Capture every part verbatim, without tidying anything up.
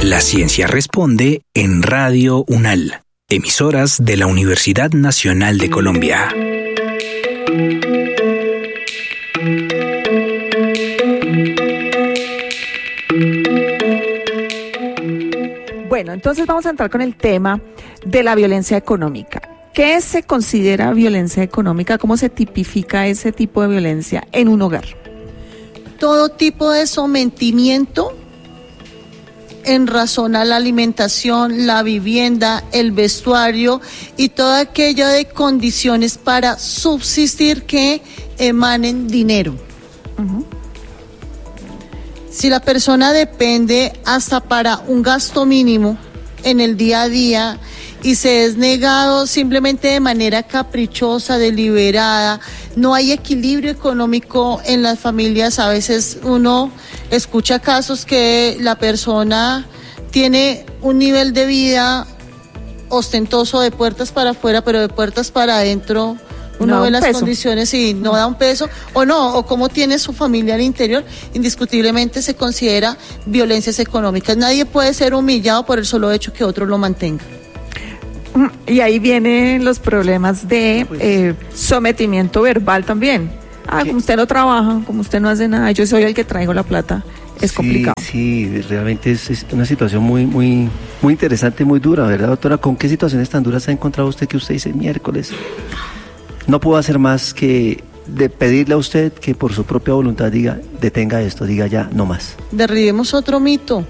La ciencia responde en Radio UNAL, emisoras de la Universidad Nacional de Colombia. Bueno, entonces vamos a entrar con el tema de la violencia económica. ¿Qué se considera violencia económica? ¿Cómo se tipifica ese tipo de violencia en un hogar? Todo tipo de sometimiento en razón a la alimentación, la vivienda, el vestuario y todo aquello de condiciones para subsistir que emanen dinero. Uh-huh. Si la persona depende hasta para un gasto mínimo en el día a día y se es negado simplemente de manera caprichosa, deliberada, no hay equilibrio económico en las familias. A veces uno escucha casos que la persona tiene un nivel de vida ostentoso de puertas para afuera, pero de puertas para adentro uno no ve las peso. Condiciones y no da un peso, o no, o cómo tiene su familia al interior, indiscutiblemente se considera violencias económicas. Nadie puede ser humillado por el solo hecho que otro lo mantenga. Y ahí vienen los problemas de eh, sometimiento verbal también. Ah, como usted no trabaja, como usted no hace nada, yo soy el que traigo la plata, es sí, complicado. Sí, realmente es, es una situación muy, muy, muy interesante y muy dura, ¿verdad, doctora? ¿Con qué situaciones tan duras ha encontrado usted que usted dice miércoles? No puedo hacer más que de pedirle a usted que por su propia voluntad diga, detenga esto, diga ya, no más. Derribemos otro mito.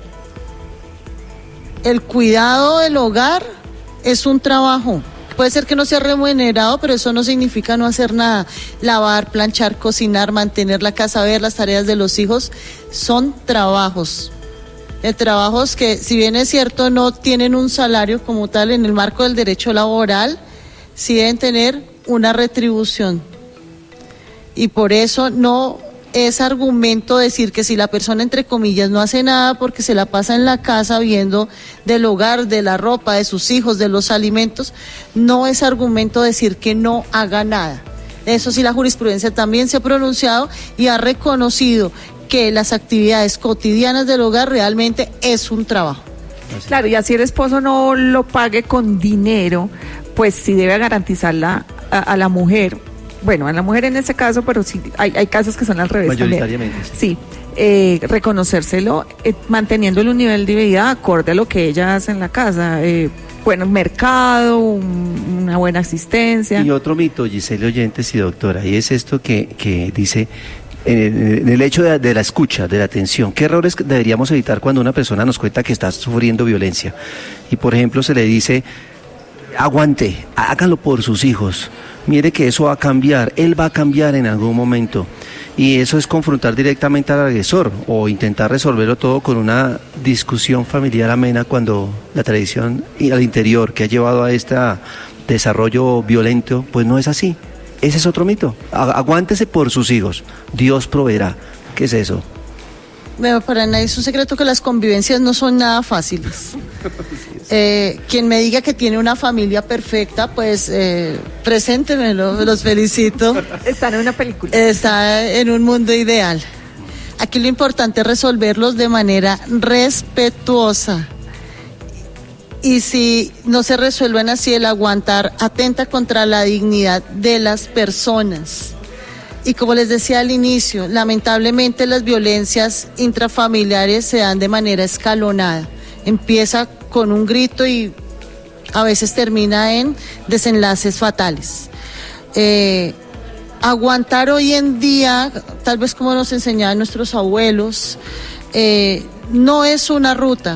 El cuidado del hogar es un trabajo. Puede ser que no sea remunerado, pero eso no significa no hacer nada. Lavar, planchar, cocinar, mantener la casa, ver las tareas de los hijos, son trabajos. De trabajos que, si bien es cierto, no tienen un salario como tal en el marco del derecho laboral, sí deben tener una retribución. Y por eso no es argumento decir que si la persona, entre comillas, no hace nada porque se la pasa en la casa viendo del hogar, de la ropa, de sus hijos, de los alimentos, no es argumento decir que no haga nada. Eso sí, la jurisprudencia también se ha pronunciado y ha reconocido que las actividades cotidianas del hogar realmente es un trabajo. Claro, y así el esposo no lo pague con dinero, pues sí debe garantizarla a, a la mujer. Bueno, a la mujer en ese caso, pero sí hay, hay casos que son al revés. Mayoritariamente. También. Sí, eh, reconocérselo, eh, manteniendo un nivel de vida acorde a lo que ella hace en la casa. Eh, bueno, mercado, un, una buena asistencia. Y otro mito, Giselle Oyentes y doctora, y es esto que, que dice, en, en el hecho de, de la escucha, de la atención, ¿qué errores deberíamos evitar cuando una persona nos cuenta que está sufriendo violencia? Y por ejemplo se le dice, aguante, hágalo por sus hijos. Mire que eso va a cambiar, él va a cambiar en algún momento. Y eso es confrontar directamente al agresor o intentar resolverlo todo con una discusión familiar amena cuando la tradición al interior que ha llevado a este desarrollo violento, pues no es así. Ese es otro mito. Aguántese por sus hijos, Dios proveerá. ¿Qué es eso? Bueno, para nadie es un secreto que las convivencias no son nada fáciles. Eh, quien me diga que tiene una familia perfecta, pues eh, preséntemelo, los felicito. Está en una película. Está en un mundo ideal. Aquí lo importante es resolverlos de manera respetuosa. Y si no se resuelven así, el aguantar atenta contra la dignidad de las personas. Y como les decía al inicio, lamentablemente las violencias intrafamiliares se dan de manera escalonada. Empieza con un grito y a veces termina en desenlaces fatales. Eh, aguantar hoy en día, tal vez como nos enseñaban nuestros abuelos, eh, no es una ruta,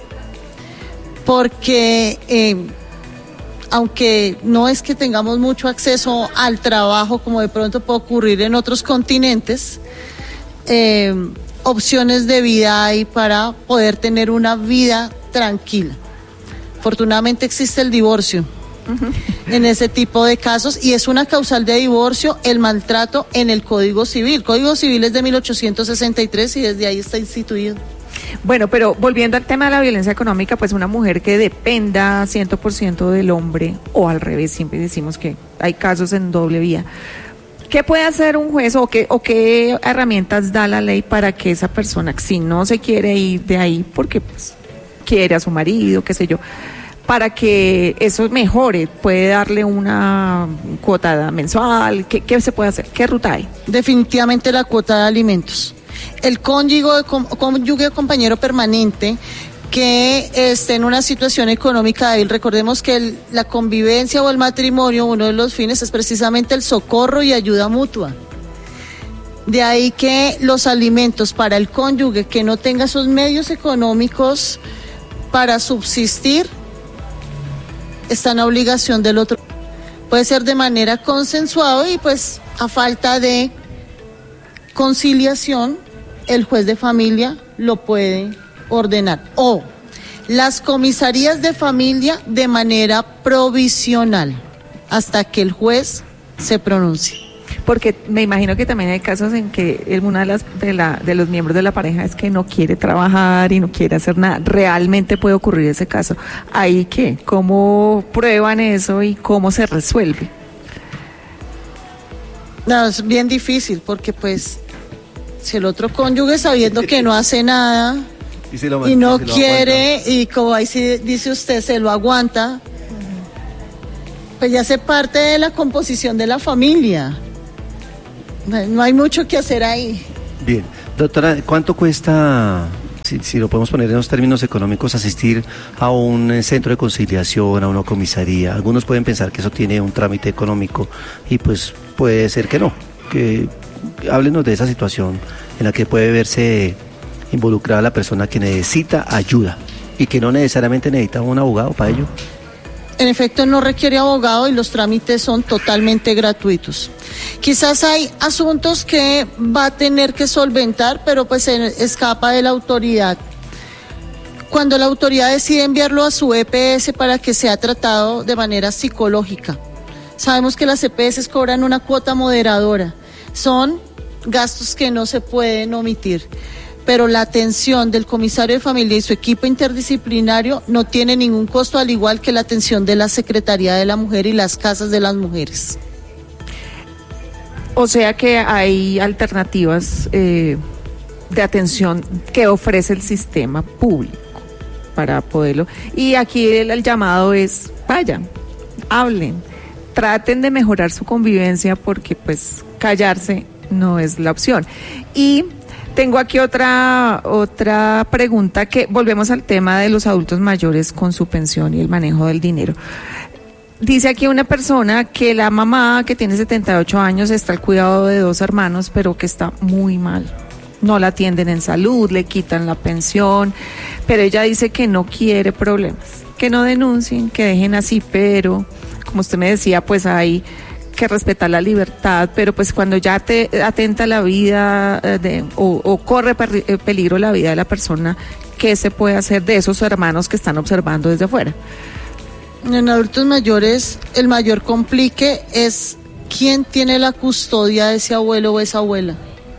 porque eh, aunque no es que tengamos mucho acceso al trabajo como de pronto puede ocurrir en otros continentes, eh, opciones de vida hay para poder tener una vida tranquila. Afortunadamente existe el divorcio uh-huh. en ese tipo de casos y es una causal de divorcio el maltrato en el Código Civil. El Código Civil es de mil ochocientos sesenta y tres y desde ahí está instituido. Bueno, pero volviendo al tema de la violencia económica, pues una mujer que dependa cien por ciento del hombre, o al revés, siempre decimos que hay casos en doble vía. ¿Qué puede hacer un juez o qué, o qué herramientas da la ley para que esa persona, si no se quiere ir de ahí, porque pues quiere a su marido, qué sé yo, para que eso mejore. Puede darle una cuota mensual. ¿Qué, qué se puede hacer? ¿Qué ruta hay? Definitivamente la cuota de alimentos. El cónyuge, cónyuge compañero permanente que esté en una situación económica débil. Recordemos que el, la convivencia o el matrimonio, uno de los fines es precisamente el socorro y ayuda mutua. De ahí que los alimentos para el cónyuge que no tenga esos medios económicos para subsistir están a obligación del otro. Puede ser de manera consensuada y pues a falta de conciliación el juez de familia lo puede ordenar. O las comisarías de familia de manera provisional hasta que el juez se pronuncie. Porque me imagino que también hay casos en que una de las de, la, de los miembros de la pareja es que no quiere trabajar y no quiere hacer nada. Realmente puede ocurrir ese caso. ¿Ahí qué? ¿Cómo prueban eso y cómo se resuelve? No, es bien difícil porque pues si el otro cónyuge sabiendo que no hace nada y, se lo, y no se quiere aguanta. Y como ahí sí dice usted se lo aguanta, pues ya hace parte de la composición de la familia. No hay mucho que hacer ahí. Bien, doctora, ¿cuánto cuesta, si, si lo podemos poner en los términos económicos, asistir a un centro de conciliación, a una comisaría? Algunos pueden pensar que eso tiene un trámite económico y pues puede ser que no. Que háblenos de esa situación en la que puede verse involucrada la persona que necesita ayuda y que no necesariamente necesita un abogado para ello. En efecto, no requiere abogado y los trámites son totalmente gratuitos. Quizás hay asuntos que va a tener que solventar, pero pues se escapa de la autoridad. Cuando la autoridad decide enviarlo a su E P S para que sea tratado de manera psicológica. Sabemos que las E P S cobran una cuota moderadora. Son gastos que no se pueden omitir. Pero la atención del comisario de familia y su equipo interdisciplinario no tiene ningún costo, al igual que la atención de la Secretaría de la Mujer y las casas de las mujeres. O sea que hay alternativas eh, de atención que ofrece el sistema público para poderlo. Y aquí el, el llamado es, vayan, hablen, traten de mejorar su convivencia porque pues callarse no es la opción. Y tengo aquí otra otra pregunta que volvemos al tema de los adultos mayores con su pensión y el manejo del dinero. Dice aquí una persona que la mamá que tiene setenta y ocho años está al cuidado de dos hermanos, pero que está muy mal. No la atienden en salud, le quitan la pensión, pero ella dice que no quiere problemas, que no denuncien, que dejen así, pero como usted me decía, pues hay que respetar la libertad, pero pues cuando ya te atenta la vida de, o, o corre per, peligro la vida de la persona, ¿qué se puede hacer de esos hermanos que están observando desde afuera? En adultos mayores, el mayor complique es quién tiene la custodia de ese abuelo o esa abuela.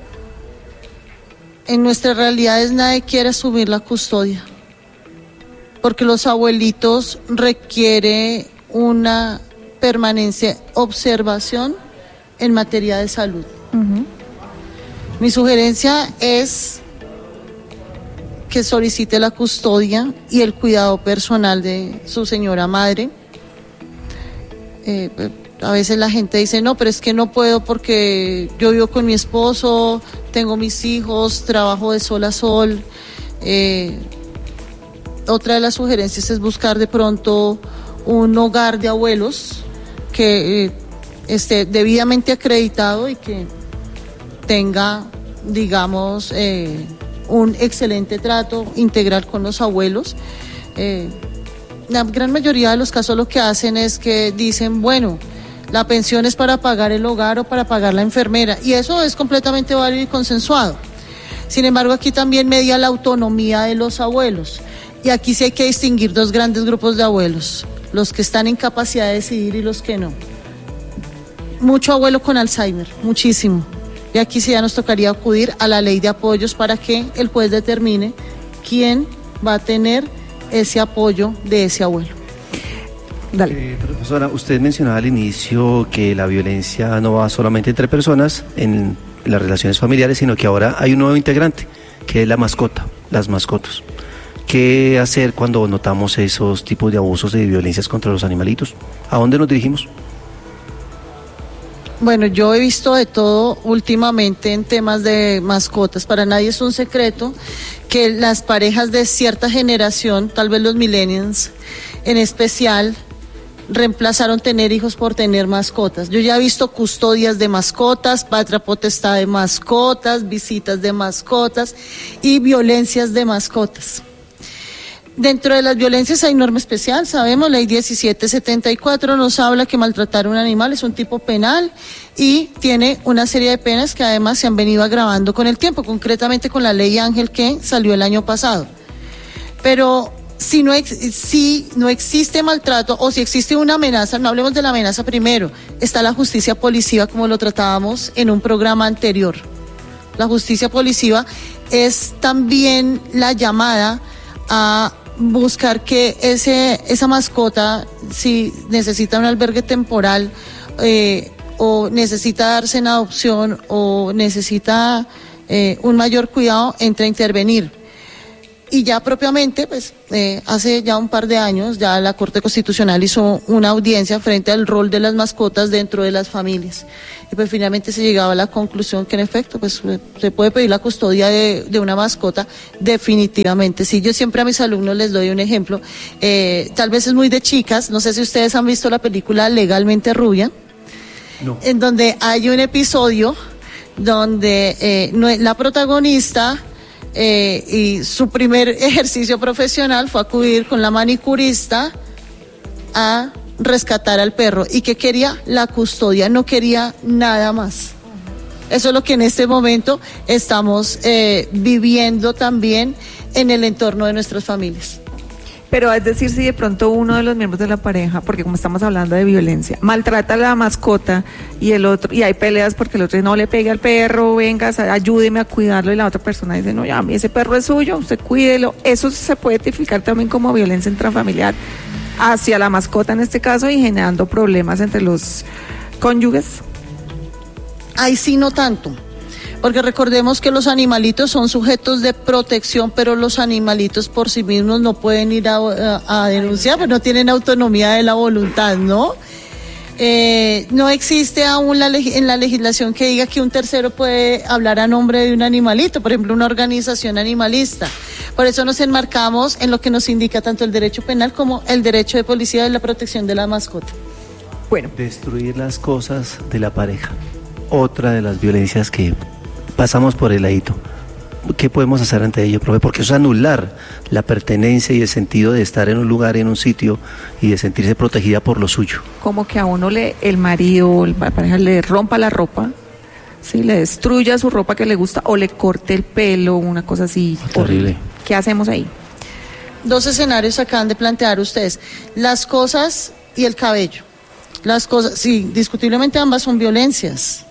En nuestras realidades nadie quiere asumir la custodia, porque los abuelitos requieren una permanencia, observación en materia de salud. Uh-huh. Mi sugerencia es que solicite la custodia y el cuidado personal de su señora madre. Eh, a veces la gente dice, no, pero es que no puedo porque yo vivo con mi esposo, tengo mis hijos, trabajo de sol a sol. Eh, otra de las sugerencias es buscar de pronto un hogar de abuelos que eh, esté debidamente acreditado y que tenga, digamos, eh, un excelente trato integral con los abuelos. Eh, la gran mayoría de los casos lo que hacen es que dicen, bueno, la pensión es para pagar el hogar o para pagar la enfermera, y eso es completamente válido y consensuado. Sin embargo, aquí también media la autonomía de los abuelos, y aquí sí hay que distinguir dos grandes grupos de abuelos: los que están en capacidad de decidir y los que no. Mucho abuelo con Alzheimer, muchísimo. Y aquí sí ya nos tocaría acudir a la ley de apoyos para que el juez determine quién va a tener ese apoyo de ese abuelo. Dale. Eh, profesora, usted mencionaba al inicio que la violencia no va solamente entre personas en las relaciones familiares, sino que ahora hay un nuevo integrante, que es la mascota, las mascotas. ¿Qué hacer cuando notamos esos tipos de abusos y de violencias contra los animalitos? ¿A dónde nos dirigimos? Bueno, yo he visto de todo últimamente en temas de mascotas. Para nadie es un secreto que las parejas de cierta generación, tal vez los millennials en especial, reemplazaron tener hijos por tener mascotas. Yo ya he visto custodias de mascotas, patria potestad de mascotas, visitas de mascotas y violencias de mascotas. Dentro de las violencias hay norma especial, sabemos, ley diecisiete setenta y cuatro nos habla que maltratar a un animal es un tipo penal y tiene una serie de penas que además se han venido agravando con el tiempo, concretamente con la ley Ángel que salió el año pasado. Pero si no, ex, si no existe maltrato o si existe una amenaza, no hablemos de la amenaza primero, está la justicia policiva como lo tratábamos en un programa anterior. La justicia policiva es también la llamada a buscar que ese esa mascota, si necesita un albergue temporal eh, o necesita darse en adopción o necesita eh, un mayor cuidado, entre a intervenir. Y ya propiamente, pues eh, hace ya un par de años, ya la Corte Constitucional hizo una audiencia frente al rol de las mascotas dentro de las familias. Y pues finalmente se llegaba a la conclusión que en efecto, pues se puede pedir la custodia de, de una mascota definitivamente. Sí, yo siempre a mis alumnos les doy un ejemplo, eh, tal vez es muy de chicas, no sé si ustedes han visto la película Legalmente Rubia, no. En donde hay un episodio donde eh, no, la protagonista... Eh, y su primer ejercicio profesional fue acudir con la manicurista a rescatar al perro y que quería la custodia, no quería nada más. Eso es lo que en este momento estamos eh, viviendo también en el entorno de nuestras familias. Pero es decir, si de pronto uno de los miembros de la pareja, porque como estamos hablando de violencia, maltrata a la mascota y el otro, y hay peleas porque el otro no le pegue al perro, venga, ayúdeme a cuidarlo, y la otra persona dice, no, ya, a mí ese perro es suyo, usted cuídelo. Eso se puede tipificar también como violencia intrafamiliar hacia la mascota en este caso y generando problemas entre los cónyuges. Ahí sí no tanto. Porque recordemos que los animalitos son sujetos de protección, pero los animalitos por sí mismos no pueden ir a, a, a denunciar, pues no tienen autonomía de la voluntad, ¿no? Eh, no existe aún la, en la legislación que diga que un tercero puede hablar a nombre de un animalito, por ejemplo, una organización animalista. Por eso nos enmarcamos en lo que nos indica tanto el derecho penal como el derecho de policía de la protección de la mascota. Bueno. Destruir las cosas de la pareja. Otra de las violencias que pasamos por el ladito. ¿Qué podemos hacer ante ello, profe? Porque eso es anular la pertenencia y el sentido de estar en un lugar, en un sitio y de sentirse protegida por lo suyo. Como que a uno le, el marido, la pareja le rompa la ropa, ¿sí? Le destruya su ropa que le gusta o le corte el pelo, una cosa así. Terrible. ¿Qué hacemos ahí? Dos escenarios acaban de plantear ustedes. Las cosas y el cabello. Las cosas, sí, discutiblemente ambas son violencias.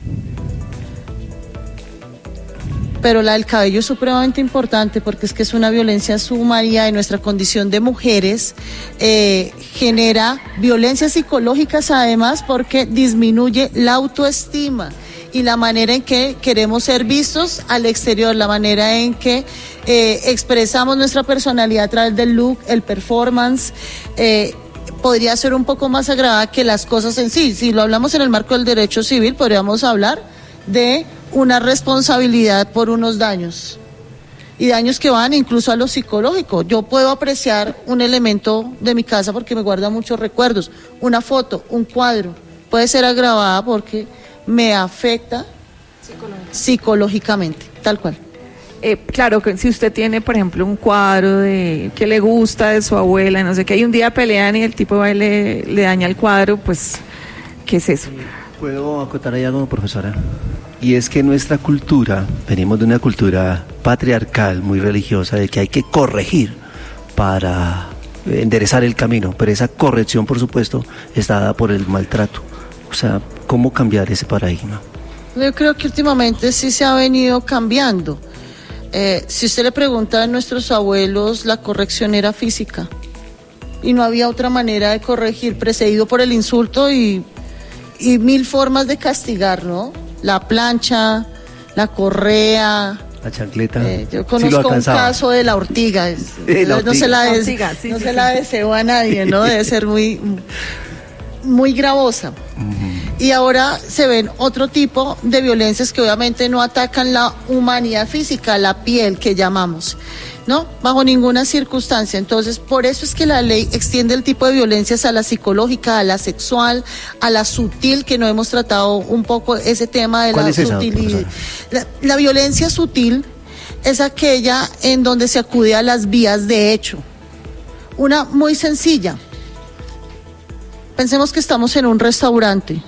Pero la del cabello es supremamente importante porque es que es una violencia sumaria y nuestra condición de mujeres eh, genera violencias psicológicas además porque disminuye la autoestima y la manera en que queremos ser vistos al exterior, la manera en que eh, expresamos nuestra personalidad a través del look, el performance, eh, podría ser un poco más agravada que las cosas en sí. Si lo hablamos en el marco del derecho civil, podríamos hablar de una responsabilidad por unos daños y daños que van incluso a lo psicológico. Yo puedo apreciar un elemento de mi casa porque me guarda muchos recuerdos, una foto, un cuadro, puede ser agravada porque me afecta psicológicamente, psicológicamente tal cual. Eh, claro que si usted tiene, por ejemplo, un cuadro de que le gusta de su abuela, no sé qué, y un día pelean y el tipo va y le, le daña el cuadro, pues, ¿qué es eso? ¿Puedo acotar ahí algo, profesora? Y es que nuestra cultura, venimos de una cultura patriarcal, muy religiosa, de que hay que corregir para enderezar el camino, pero esa corrección, por supuesto, está dada por el maltrato. O sea, ¿cómo cambiar ese paradigma? Yo creo que últimamente sí se ha venido cambiando. Eh, si usted le pregunta a nuestros abuelos, la corrección era física y no había otra manera de corregir, precedido por el insulto y, y mil formas de castigar, ¿no? La plancha, la correa, La chancleta. Eh, yo conozco sí un caso de la ortiga. Es, eh, la ortiga. No se la, des, ortiga, sí, no sí, se sí. la deseo a nadie, ¿no? Debe ser muy, muy gravosa. Uh-huh. Y ahora se ven otro tipo de violencias que obviamente no atacan la humanidad física, la piel que llamamos, ¿no? Bajo ninguna circunstancia. Entonces, por eso es que la ley extiende el tipo de violencias a la psicológica, a la sexual, a la sutil, que no hemos tratado un poco ese tema de la es sutilidad. La, la violencia sutil es aquella en donde se acude a las vías de hecho. Una muy sencilla. Pensemos que estamos en un restaurante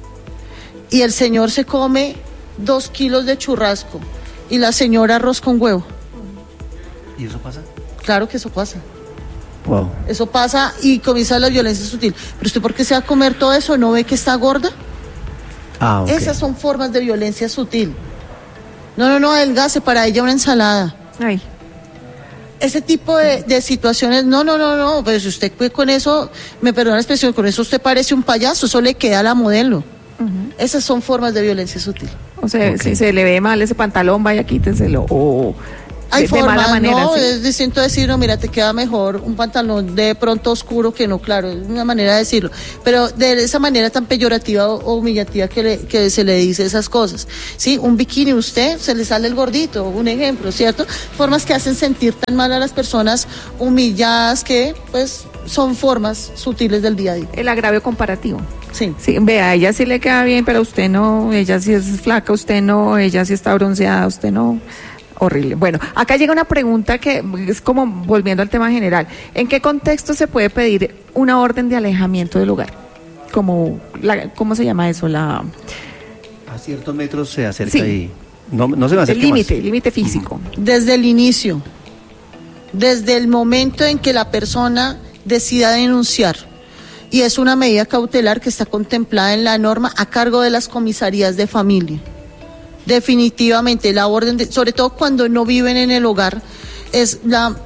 y el señor se come dos kilos de churrasco y la señora arroz con huevo. ¿Y eso pasa? Claro que eso pasa. Wow. Eso pasa y comienza la violencia sutil. Pero usted, ¿por qué se va a comer todo eso? ¿No ve que está gorda? Ah, okay. Esas son formas de violencia sutil. No, no, no, adelgace, para ella una ensalada. Ay. Ese tipo de, de situaciones, no, no, no, no, pero si usted con eso, me perdona la expresión, con eso usted parece un payaso, eso le queda a la modelo. Uh-huh. Esas son formas de violencia sutil. O sea, okay. Si se le ve mal ese pantalón, vaya, quítenselo, o... Hay de, formas, de mala manera, no, ¿sí? Es distinto decir, no, mira, te queda mejor un pantalón de pronto oscuro que no, claro, es una manera de decirlo, pero de esa manera tan peyorativa o, o humillativa que, le, que se le dice esas cosas, ¿sí? Un bikini, usted, se le sale el gordito, un ejemplo, ¿cierto? Formas que hacen sentir tan mal a las personas humilladas que, pues, son formas sutiles del día a día. El agravio comparativo. Sí. Sí, vea, a ella sí le queda bien, pero usted no, ella sí es flaca, usted no, ella sí está bronceada, usted no... Horrible. Bueno, acá llega una pregunta que es como volviendo al tema general. ¿En qué contexto se puede pedir una orden de alejamiento del hogar? Como la, ¿cómo se llama eso? La a ciertos metros se acerca sí. y no, no se va a acercar. El límite, límite físico. Desde el inicio, desde el momento en que la persona decida denunciar, y es una medida cautelar que está contemplada en la norma a cargo de las comisarías de familia. Definitivamente la orden, de, sobre todo cuando no viven en el hogar, es la,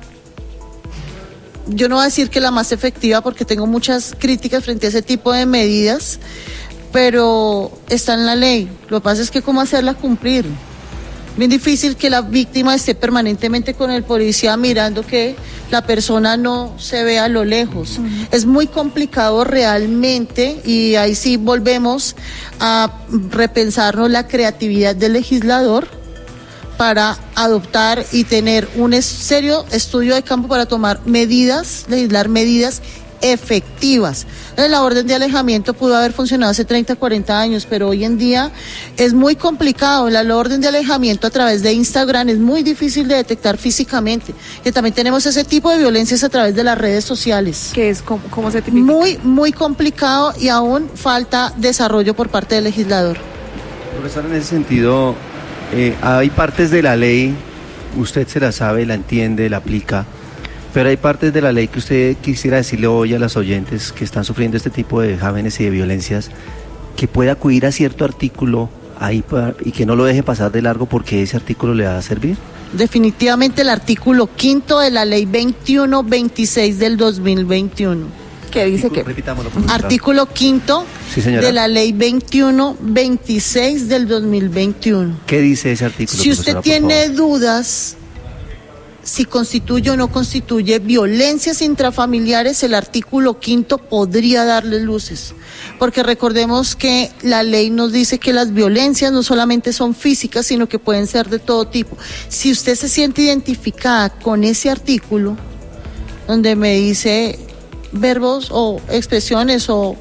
yo no voy a decir que la más efectiva porque tengo muchas críticas frente a ese tipo de medidas, pero está en la ley. Lo que pasa es que cómo hacerla cumplir. Bien difícil que la víctima esté permanentemente con el policía mirando que la persona no se vea a lo lejos. Uh-huh. Es muy complicado realmente y ahí sí volvemos a repensarnos la creatividad del legislador para adoptar y tener un serio estudio de campo para tomar medidas, legislar medidas efectivas. La orden de alejamiento pudo haber funcionado hace treinta, cuarenta años, pero hoy en día es muy complicado. La orden de alejamiento a través de Instagram es muy difícil de detectar físicamente. Que también tenemos ese tipo de violencias a través de las redes sociales. ¿Qué es? ¿Cómo, cómo se tipifica? Muy, muy complicado y aún falta desarrollo por parte del legislador. Profesor, en ese sentido, eh, hay partes de la ley, usted se la sabe, la entiende, la aplica, pero hay partes de la ley que usted quisiera decirle hoy a las oyentes que están sufriendo este tipo de vejámenes y de violencias, que pueda acudir a cierto artículo ahí para, y que no lo deje pasar de largo porque ese artículo le va a servir. Definitivamente el artículo quinto de la ley veintiuno veintiséis del dos mil veintiuno. ¿Qué dice que? Artículo quinto sí, de la ley veintiuno veintiséis del dos mil veintiuno. ¿Qué dice ese artículo? Si usted tiene dudas si constituye o no constituye violencias intrafamiliares, el artículo quinto podría darle luces, porque recordemos que la ley nos dice que las violencias no solamente son físicas, sino que pueden ser de todo tipo. Si usted se siente identificada con ese artículo, donde me dice verbos o expresiones o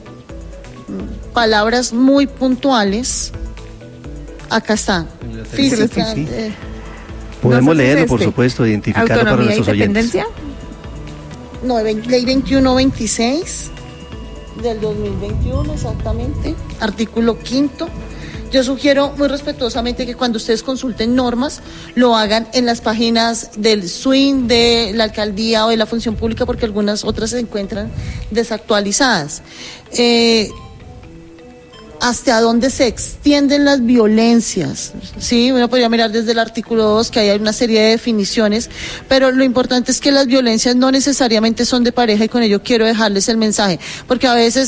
palabras muy puntuales, acá está. Física, sí. eh, Podemos no sé leerlo, si es este. Por supuesto, identificarlo para nuestros oyentes. No, ley veintiuno veintiséis del dos mil veintiuno, exactamente, artículo quinto. Yo sugiero muy respetuosamente que cuando ustedes consulten normas, lo hagan en las páginas del S W I N, de la alcaldía o de la función pública, porque algunas otras se encuentran desactualizadas. Eh, hasta dónde se extienden las violencias, ¿sí? Uno podría mirar desde el artículo dos, que hay una serie de definiciones, pero lo importante es que las violencias no necesariamente son de pareja, y con ello quiero dejarles el mensaje, porque a veces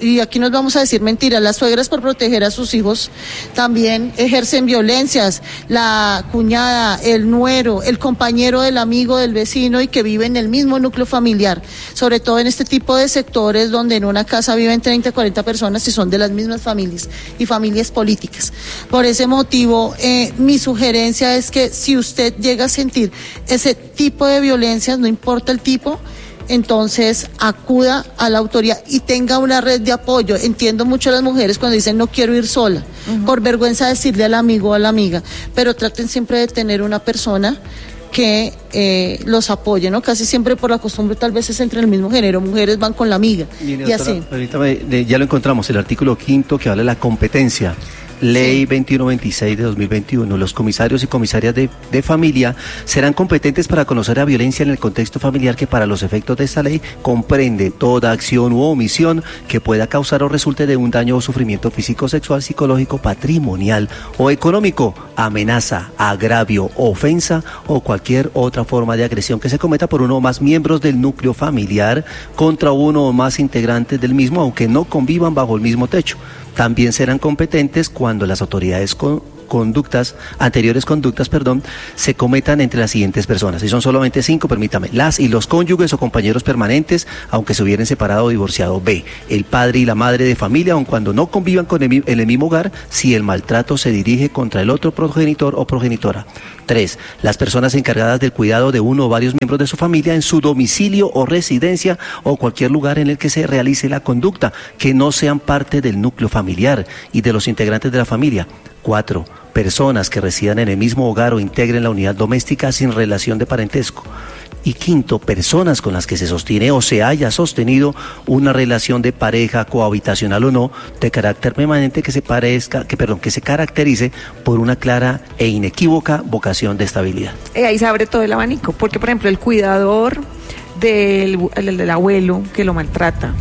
y aquí nos vamos a decir mentiras, las suegras por proteger a sus hijos también ejercen violencias, la cuñada, el nuero, el compañero del amigo, del vecino y que vive en el mismo núcleo familiar, sobre todo en este tipo de sectores donde en una casa viven treinta, cuarenta personas y son de las mismas familias y familias políticas. Por ese motivo, eh, mi sugerencia es que si usted llega a sentir ese tipo de violencias, no importa el tipo, entonces acuda a la autoridad y tenga una red de apoyo. Entiendo mucho a las mujeres cuando dicen no quiero ir sola, uh-huh. por vergüenza de decirle al amigo o a la amiga, pero traten siempre de tener una persona que eh, los apoye, ¿no? Casi siempre por la costumbre tal vez es entre el mismo género, mujeres van con la amiga. Mire, y doctora, así. Ahorita ya lo encontramos, el artículo quinto que habla de la competencia. Ley sí. veintiuno veintiséis de dos mil veintiuno. Los comisarios y comisarias de, de familia serán competentes para conocer la violencia en el contexto familiar que para los efectos de esta ley comprende toda acción u omisión que pueda causar o resulte de un daño o sufrimiento físico, sexual, psicológico, patrimonial o económico, amenaza, agravio, ofensa o cualquier otra forma de agresión que se cometa por uno o más miembros del núcleo familiar contra uno o más integrantes del mismo, aunque no convivan bajo el mismo techo. También serán competentes cuando las autoridades con, conductas, anteriores conductas, perdón, se cometan entre las siguientes personas. Y son solamente cinco, permítame. Las y los cónyuges o compañeros permanentes, aunque se hubieran separado o divorciado. B, el padre y la madre de familia, aun cuando no convivan con el, en el mismo hogar, si el maltrato se dirige contra el otro progenitor o progenitora. Tres, las personas encargadas del cuidado de uno o varios miembros de su familia en su domicilio o residencia o cualquier lugar en el que se realice la conducta, que no sean parte del núcleo familiar y de los integrantes de la familia. Cuatro, personas que residan en el mismo hogar o integren la unidad doméstica sin relación de parentesco. Y quinto, personas con las que se sostiene o se haya sostenido una relación de pareja, cohabitacional o no, de carácter permanente que se parezca, que perdón, que se caracterice por una clara e inequívoca vocación de estabilidad. Eh, ahí se abre todo el abanico, porque por ejemplo el cuidador del, el, del abuelo que lo maltrata,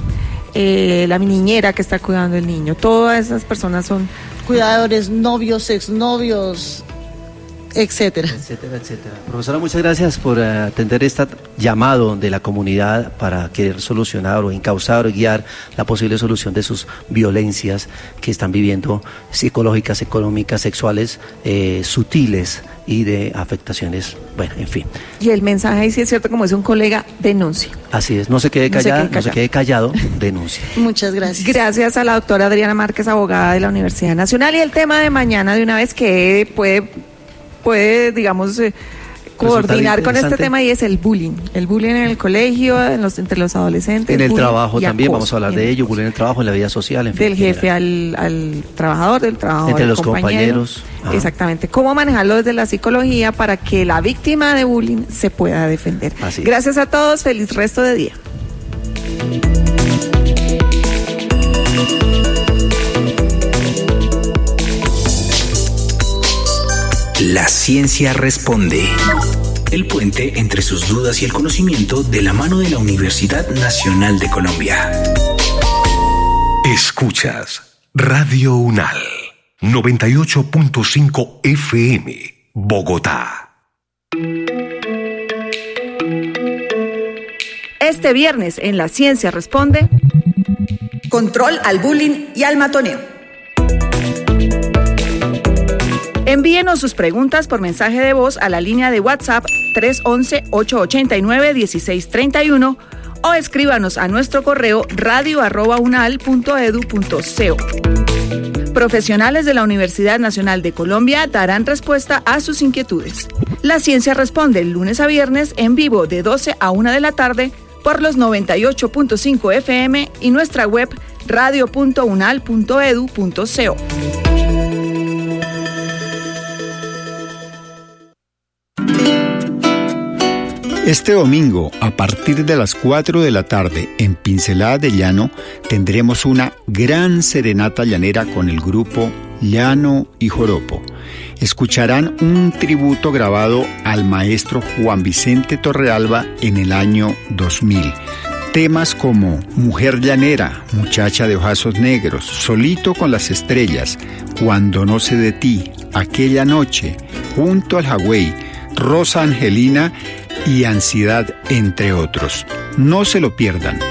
eh, la niñera que está cuidando del niño, todas esas personas son cuidadores, novios, exnovios, etcétera. Etcétera, etcétera. Profesora, muchas gracias por uh, atender este llamado de la comunidad para querer solucionar o encauzar o guiar la posible solución de sus violencias que están viviendo, psicológicas, económicas, sexuales, eh, sutiles y de afectaciones, bueno, en fin. Y el mensaje ahí sí es cierto, como dice un colega, denuncia. Así es, no se quede callada, no se quede callado, denuncia. Muchas gracias. Gracias a la doctora Adriana Márquez, abogada de la Universidad Nacional. Y el tema de mañana, de una vez que puede... puede, digamos, eh, coordinar con este tema, y es el bullying. El bullying en el colegio, en los, entre los adolescentes. En el trabajo también, vamos a hablar de ello, bullying en el trabajo, en la vida social, en fin. Del jefe al, al trabajador, del trabajador entre al los compañero. compañeros. Ajá. Exactamente. Cómo manejarlo desde la psicología para que la víctima de bullying se pueda defender. Así es. Gracias a todos, feliz resto de día. La ciencia responde. El puente entre sus dudas y el conocimiento de la mano de la Universidad Nacional de Colombia. Escuchas Radio UNAL, noventa y ocho punto cinco F M, Bogotá. Este viernes en La Ciencia Responde, control al bullying y al matoneo. Envíenos sus preguntas por mensaje de voz a la línea de WhatsApp tres once, ocho ochenta y nueve, dieciséis treinta y uno o escríbanos a nuestro correo radio arroba unal punto edu punto co. Profesionales de la Universidad Nacional de Colombia darán respuesta a sus inquietudes. La Ciencia Responde lunes a viernes en vivo de doce a una de la tarde por los noventa y ocho punto cinco F M y nuestra web radio punto unal punto edu punto co. Este domingo, a partir de las cuatro de la tarde, en Pinceladas de Llano, tendremos una gran serenata llanera con el grupo Llano y Joropo. Escucharán un tributo grabado al maestro Juan Vicente Torrealba en el año dos mil. Temas como Mujer Llanera, Muchacha de Ojazos Negros, Solito con las Estrellas, Cuando no sé de ti, Aquella Noche, Junto al Jagüey, Rosa Angelina y Ansiedad, entre otros. No se lo pierdan.